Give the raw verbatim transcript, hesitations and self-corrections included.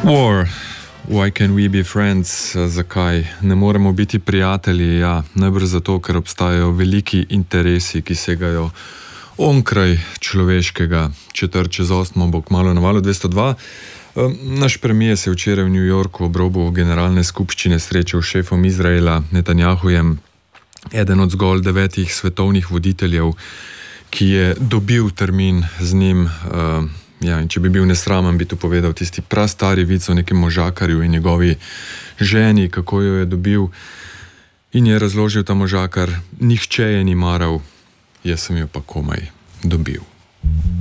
War. Why can we be friends? Zakaj ne moremo biti prijatelji? Ja, najbrž zato, ker obstajajo veliki interesi, ki segajo onkraj človeškega. Četrt čez osmo bo kmalu na valu dvesto dva. Naš premijer se je včeraj v New Yorku ob robu generalne skupščine srečal s šefom Izraela Netanjahujem, eden od zgolj devetih svetovnih voditeljev, ki je dobil termin z njim. Ja, in če bi bil nesramen, bi tu povedal tisti prastari vic o nekem možakarju in njegovi ženi, kako jo je dobil. In je razložil ta možakar: nihče je ni maral, jaz sem jo pa komaj dobil.